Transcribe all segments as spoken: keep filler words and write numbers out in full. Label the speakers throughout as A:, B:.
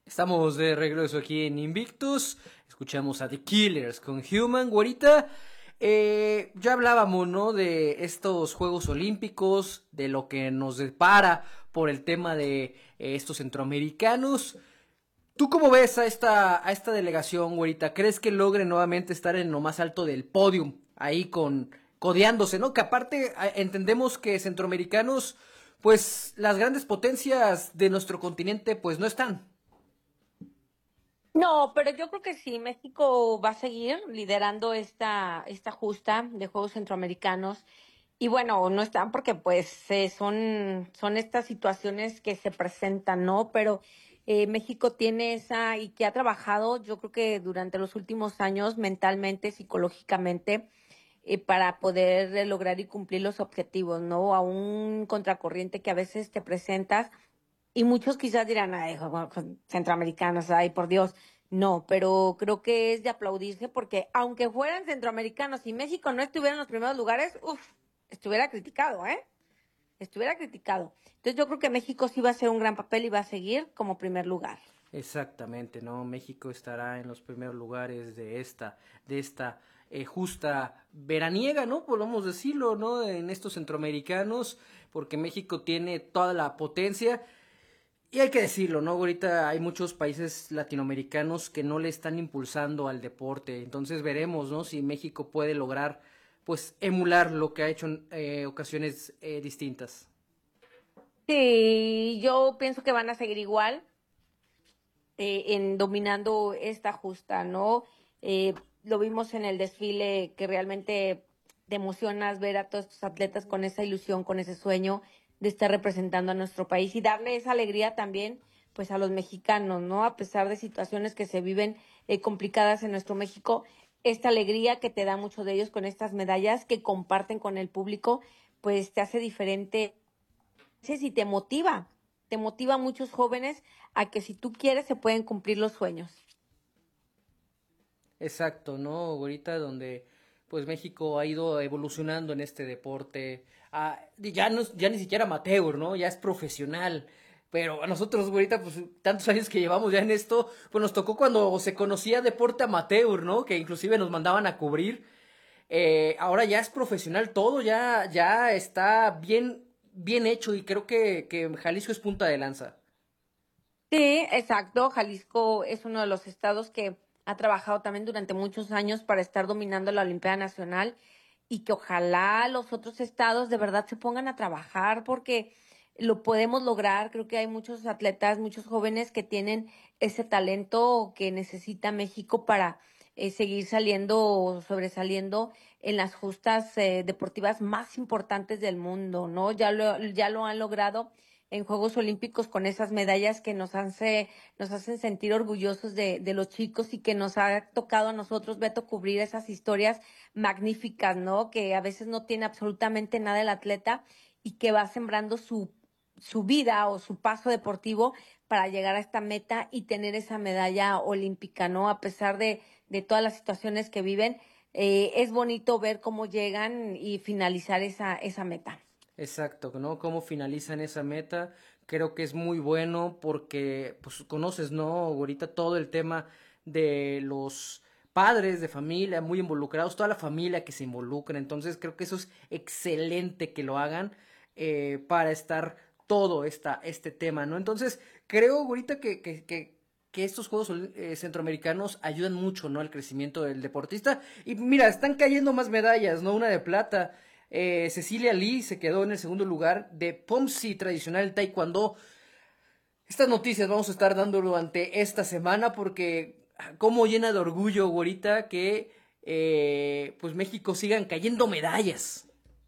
A: Estamos de regreso aquí en Invictus. Escuchamos a The Killers con Human. Güerita, eh, ya hablábamos, ¿no? De estos Juegos Olímpicos, de lo que nos depara por el tema de eh, estos centroamericanos. ¿Tú cómo ves a esta, a esta delegación, güerita? ¿Crees que logre nuevamente estar en lo más alto del podium? Ahí con, codeándose, ¿no? Que aparte a- entendemos que centroamericanos, pues las grandes potencias de nuestro continente, pues no están.
B: No, pero yo creo que sí, México va a seguir liderando esta, esta justa de Juegos Centroamericanos. Y bueno, no están porque pues eh, son, son estas situaciones que se presentan, ¿no? Pero eh, México tiene esa y que ha trabajado, yo creo que durante los últimos años mentalmente, psicológicamente, eh, para poder eh, lograr y cumplir los objetivos, ¿no? A un contracorriente que a veces te presentas y muchos quizás dirán, ay, jo- jo- centroamericanos, ay, por Dios. No, pero creo que es de aplaudirse porque aunque fueran centroamericanos y México no estuviera en los primeros lugares, uff, estuviera criticado, ¿eh? Estuviera criticado. Entonces yo creo que México sí va a hacer un gran papel y va a seguir como primer lugar.
A: Exactamente, ¿no? México estará en los primeros lugares de esta, de esta eh, justa veraniega, ¿no? Podemos decirlo, ¿no? En estos centroamericanos, porque México tiene toda la potencia. Y hay que decirlo, ¿no? Ahorita hay muchos países latinoamericanos que no le están impulsando al deporte. Entonces veremos, ¿no? Si México puede lograr, pues, emular lo que ha hecho en eh, ocasiones eh, distintas.
B: Sí, yo pienso que van a seguir igual. Eh, en dominando esta justa, ¿no? Eh, lo vimos en el desfile que realmente te emocionas ver a todos estos atletas con esa ilusión, con ese sueño de estar representando a nuestro país y darle esa alegría también pues a los mexicanos, ¿no? A pesar de situaciones que se viven eh, complicadas en nuestro México, esta alegría que te da mucho de ellos con estas medallas que comparten con el público, pues te hace diferente y te motiva, te motiva a muchos jóvenes a que si tú quieres se pueden cumplir los sueños.
A: Exacto, ¿no? Ahorita donde pues México ha ido evolucionando en este deporte, ah, ya no es- ya ni siquiera amateur, ¿no? Ya es profesional. Pero a nosotros, ahorita, pues tantos años que llevamos ya en esto, pues nos tocó cuando se conocía deporte amateur, ¿no? Que inclusive nos mandaban a cubrir. Eh, ahora ya es profesional todo, ya, ya está bien, bien hecho y creo que, que Jalisco es punta de lanza.
B: Sí, exacto. Jalisco es uno de los estados que ha trabajado también durante muchos años para estar dominando la Olimpiada Nacional y que ojalá los otros estados de verdad se pongan a trabajar porque lo podemos lograr. Creo que hay muchos atletas, muchos jóvenes que tienen ese talento que necesita México para eh, seguir saliendo, sobresaliendo en las justas eh, deportivas más importantes del mundo, ¿no? Ya lo, ya lo han logrado en Juegos Olímpicos con esas medallas que nos hace, nos hacen sentir orgullosos de, de los chicos y que nos ha tocado a nosotros, Beto, cubrir esas historias magníficas, ¿no? Que a veces no tiene absolutamente nada el atleta y que va sembrando su, su vida o su paso deportivo para llegar a esta meta y tener esa medalla olímpica, ¿no? A pesar de, de todas las situaciones que viven, eh, es bonito ver cómo llegan y finalizar esa, esa meta.
A: Exacto, ¿no? Cómo finalizan esa meta, creo que es muy bueno porque, pues, conoces, ¿no? Ahorita todo el tema de los padres de familia muy involucrados, toda la familia que se involucra, entonces creo que eso es excelente que lo hagan eh, para estar todo esta, este tema, ¿no? Entonces, creo ahorita que, que, que, que estos Juegos eh, Centroamericanos ayudan mucho, ¿no? Al crecimiento del deportista. Y mira, están cayendo más medallas, ¿no? Una de plata. Eh, Cecilia Lee se quedó en el segundo lugar de Pomsi tradicional Taekwondo. Estas noticias vamos a estar dando durante esta semana porque ah, como llena de orgullo ahorita que eh, pues México sigan cayendo medallas.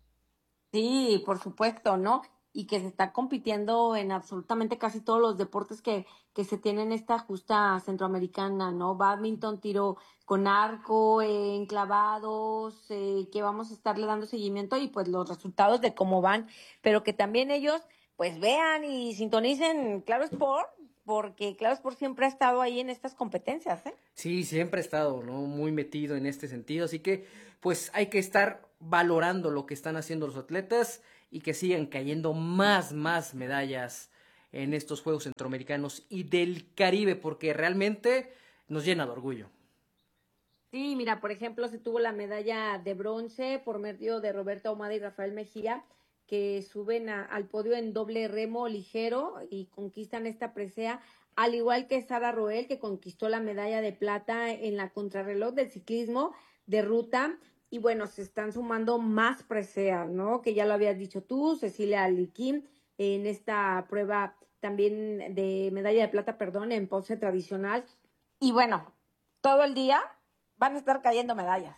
B: Sí, por supuesto, ¿no? Y que se está compitiendo en absolutamente casi todos los deportes que, que se tienen esta justa centroamericana, ¿no? Badminton, tiro con arco, eh, enclavados, eh, que vamos a estarle dando seguimiento y pues los resultados de cómo van, pero que también ellos pues vean y sintonicen Claro Sport, porque Claro Sport siempre ha estado ahí en estas competencias, ¿eh?
A: Sí, siempre he estado, ¿no? Muy metido en este sentido, así que pues hay que estar valorando lo que están haciendo los atletas y que sigan cayendo más, más medallas en estos Juegos Centroamericanos y del Caribe, porque realmente nos llena de orgullo.
B: Sí, mira, por ejemplo, se tuvo la medalla de bronce por medio de Roberto Ahumada y Rafael Mejía, que suben a- al podio en doble remo ligero y conquistan esta presea, al igual que Sara Roel, que conquistó la medalla de plata en la contrarreloj del ciclismo de ruta. Y bueno, se están sumando más preseas, ¿no? Que ya lo habías dicho tú, Cecilia Aliquín, en esta prueba también de medalla de plata, perdón, en pose tradicional. Y bueno, todo el día van a estar cayendo medallas.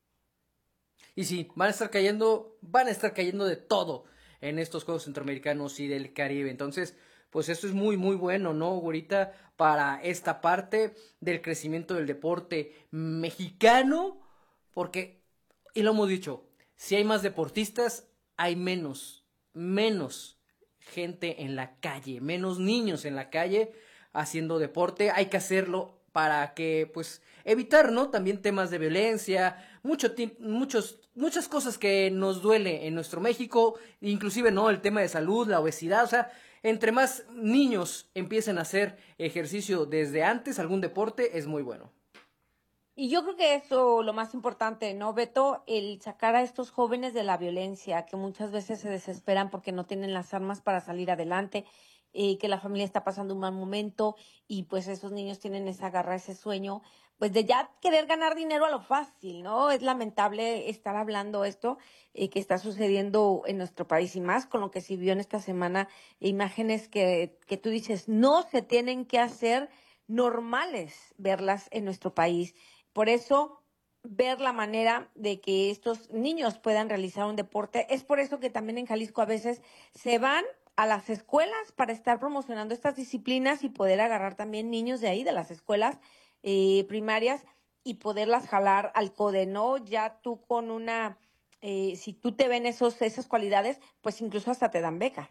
A: Y sí, van a estar cayendo, van a estar cayendo de todo en estos Juegos Centroamericanos y del Caribe. Entonces, pues eso es muy, muy bueno, ¿no, ahorita para esta parte del crecimiento del deporte mexicano, porque, y lo hemos dicho, si hay más deportistas, hay menos, menos gente en la calle, menos niños en la calle haciendo deporte. Hay que hacerlo para que, pues, evitar, ¿no? También temas de violencia, mucho muchos, muchas cosas que nos duele en nuestro México, inclusive, ¿no? El tema de salud, la obesidad, o sea, entre más niños empiecen a hacer ejercicio desde antes, algún deporte, es muy bueno.
B: Y yo creo que eso lo más importante, ¿no, Beto? El sacar a estos jóvenes de la violencia, que muchas veces se desesperan porque no tienen las armas para salir adelante, eh, que la familia está pasando un mal momento y pues esos niños tienen esa garra, ese sueño, pues de ya querer ganar dinero a lo fácil, ¿no? Es lamentable estar hablando esto eh, que está sucediendo en nuestro país y más con lo que se vio en esta semana, imágenes que, que tú dices, no se tienen que hacer normales verlas en nuestro país. Por eso, ver la manera de que estos niños puedan realizar un deporte. Es por eso que también en Jalisco a veces se van a las escuelas para estar promocionando estas disciplinas y poder agarrar también niños de ahí, de las escuelas eh, primarias, y poderlas jalar al CODE, ¿no? Ya tú con una, eh, si tú te ven esos, esas cualidades, pues incluso hasta te dan beca.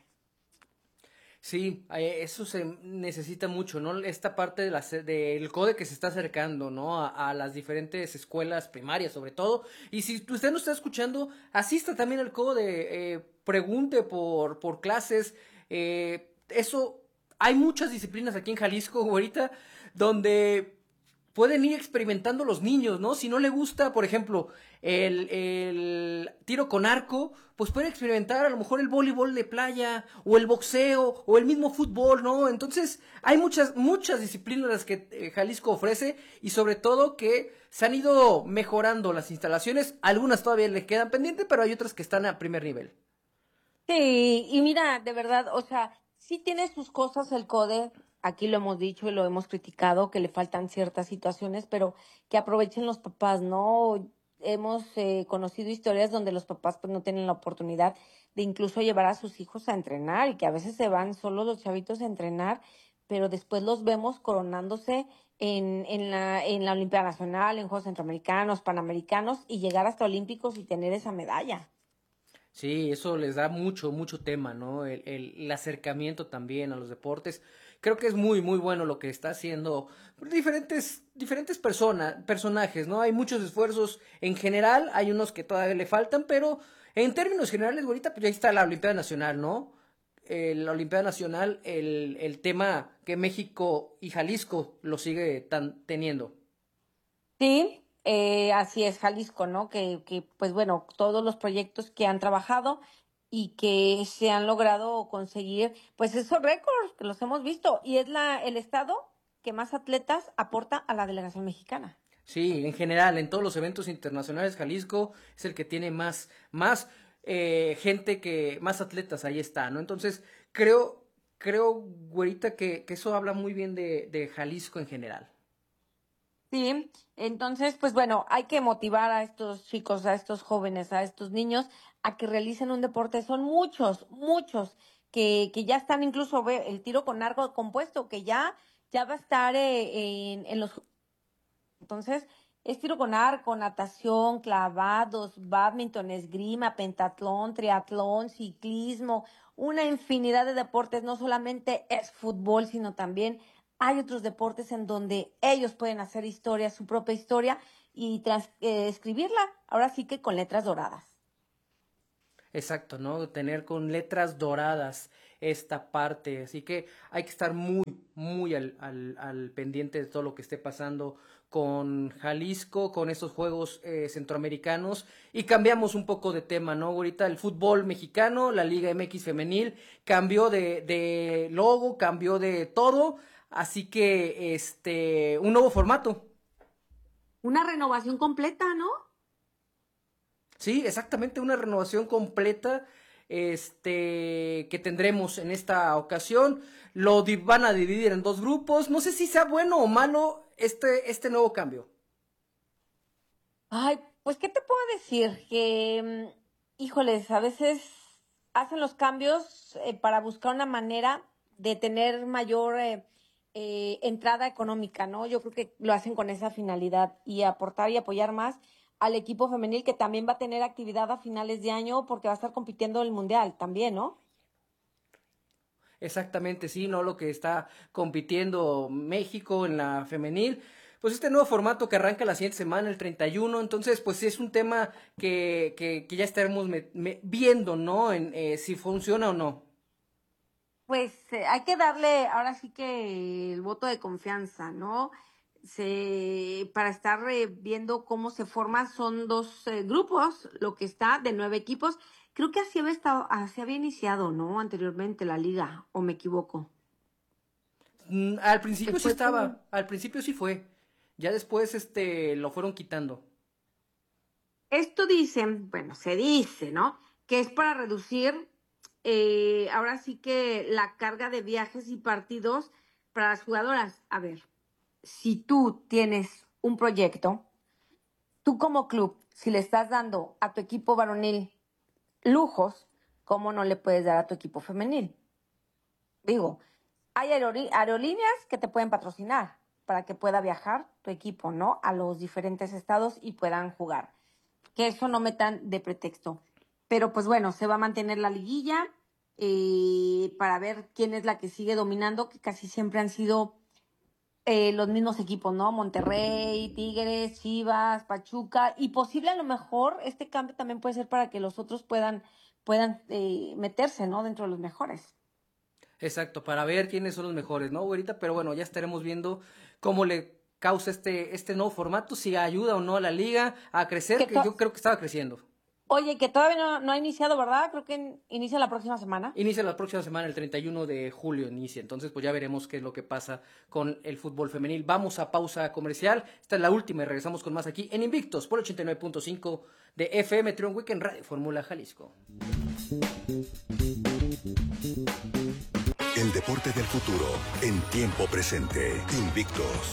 A: Sí, eh, eso se necesita mucho, ¿no? Esta parte de la, ce- del CODE que se está acercando, ¿no? A, a las diferentes escuelas primarias, sobre todo. Y si usted no está escuchando, asista también al CODE, eh, pregunte por, por clases. eh, eso, hay muchas disciplinas aquí en Jalisco, ahorita, donde pueden ir experimentando los niños, ¿no? Si no le gusta, por ejemplo, el, el tiro con arco, pues puede experimentar a lo mejor el voleibol de playa, o el boxeo, o el mismo fútbol, ¿no? Entonces, hay muchas, muchas disciplinas las que eh, Jalisco ofrece, y sobre todo que se han ido mejorando las instalaciones, algunas todavía le quedan pendientes, pero hay otras que están a primer nivel.
B: Sí, y mira, de verdad, o sea, sí tiene sus cosas el CODE, aquí lo hemos dicho y lo hemos criticado, que le faltan ciertas situaciones, pero que aprovechen los papás, ¿no? Hemos eh, conocido historias donde los papás pues no tienen la oportunidad de incluso llevar a sus hijos a entrenar y que a veces se van solo los chavitos a entrenar, pero después los vemos coronándose en, en la, en la Olimpiada Nacional, en Juegos Centroamericanos, Panamericanos y llegar hasta Olímpicos y tener esa medalla.
A: Sí, eso les da mucho, mucho tema, ¿no? El, el, el acercamiento también a los deportes. Creo que es muy, muy bueno lo que está haciendo diferentes, diferentes personas, personajes, ¿no? Hay muchos esfuerzos en general, hay unos que todavía le faltan, pero en términos generales, ahorita pues ya está la Olimpiada Nacional, ¿no? Eh, la Olimpiada Nacional, el, el tema que México y Jalisco lo sigue tan, teniendo.
B: Sí, eh, así es, Jalisco, ¿no? Que, que, pues bueno, todos los proyectos que han trabajado y que se han logrado conseguir, pues esos récords que los hemos visto. Y es la, el estado que más atletas aporta a la delegación mexicana.
A: Sí, en general, en todos los eventos internacionales, Jalisco es el que tiene más, más eh, gente que, más atletas ahí está, ¿no? Entonces, creo, creo, güerita, que, que eso habla muy bien de, de Jalisco en general.
B: Sí, entonces, pues bueno, hay que motivar a estos chicos, a estos jóvenes, a estos niños a que realicen un deporte. Son muchos, muchos que, que ya están incluso ve, el tiro con arco compuesto, que ya, ya va a estar eh, en, en los. Entonces, es tiro con arco, natación, clavados, bádminton, esgrima, pentatlón, triatlón, ciclismo, una infinidad de deportes. No solamente es fútbol, sino también hay otros deportes en donde ellos pueden hacer historia, su propia historia y trans- eh, escribirla, ahora sí que con letras doradas.
A: Exacto, ¿no? Tener con letras doradas esta parte. Así que hay que estar muy, muy al, al, al pendiente de todo lo que esté pasando con Jalisco, con estos juegos eh, centroamericanos. Y cambiamos un poco de tema, ¿no? Ahorita el fútbol mexicano, la Liga M X femenil, cambió de, de logo, cambió de todo. Así que, este, un nuevo formato.
B: Una renovación completa, ¿no?
A: Sí, exactamente, una renovación completa este, que tendremos en esta ocasión. Lo di- van a dividir en dos grupos. No sé si sea bueno o malo este, este nuevo cambio.
B: Ay, pues, ¿qué te puedo decir? Que, mm, híjoles, a veces hacen los cambios eh, para buscar una manera de tener mayor eh, eh, entrada económica, ¿no? Yo creo que lo hacen con esa finalidad y aportar y apoyar más al equipo femenil que también va a tener actividad a finales de año porque va a estar compitiendo en el Mundial también, ¿no?
A: Exactamente, sí, ¿no? Lo que está compitiendo México en la femenil. Pues este nuevo formato que arranca la siguiente semana, el treinta y uno, entonces pues sí es un tema que, que, que ya estaremos me- me- viendo, ¿no? En eh, si funciona o no.
B: Pues eh, hay que darle ahora sí que el voto de confianza, ¿no? Se, para estar eh, viendo cómo se forman, son dos eh, grupos, lo que está de nueve equipos. Creo que así había estado, así había iniciado, ¿no? Anteriormente la liga, o me equivoco.
A: Mm, al
B: Que
A: principio sí
B: fue como,
A: estaba, al principio sí fue. Ya después este lo fueron quitando.
B: esto dicen, bueno, se dice, ¿no? Que es para reducir, eh, ahora sí que la carga de viajes y partidos para las jugadoras. A ver, si tú tienes un proyecto, tú como club, si le estás dando a tu equipo varonil lujos, ¿cómo no le puedes dar a tu equipo femenil? Digo, hay aeroli- aerolíneas que te pueden patrocinar para que pueda viajar tu equipo, ¿no? A los diferentes estados y puedan jugar. Que eso no metan de pretexto. Pero pues bueno, se va a mantener la liguilla eh, para ver quién es la que sigue dominando, que casi siempre han sido eh, los mismos equipos, ¿no? Monterrey, Tigres, Chivas, Pachuca, y posible a lo mejor este cambio también puede ser para que los otros puedan, puedan eh, meterse, ¿no? Dentro de los mejores.
A: Exacto, para ver quiénes son los mejores, ¿no, güerita? Pero bueno, ya estaremos viendo cómo le causa este, este nuevo formato, si ayuda o no a la liga a crecer,
B: Que
A: que
B: to-
A: yo creo que estaba creciendo.
B: Oye, que todavía no, no ha iniciado, ¿verdad? Creo que in- inicia la próxima semana.
A: Inicia la próxima semana, el treinta y uno de julio inicia, entonces pues ya veremos qué es lo que pasa con el fútbol femenil. Vamos a pausa comercial, esta es la última y regresamos con más aquí en Invictos por ochenta y nueve punto cinco de F M Trion Weekend Radio Fórmula Jalisco.
C: El deporte del futuro en tiempo presente. Invictos.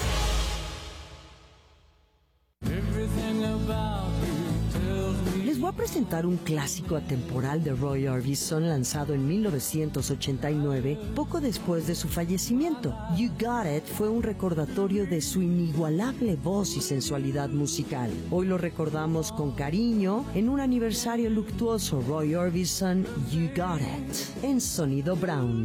D: Les voy a presentar un clásico atemporal de Roy Orbison lanzado en mil novecientos ochenta y nueve, poco después de su fallecimiento. You Got It fue un recordatorio de su inigualable voz y sensualidad musical. Hoy lo recordamos con cariño en un aniversario luctuoso. Roy Orbison, You Got It, en Sonido Brown.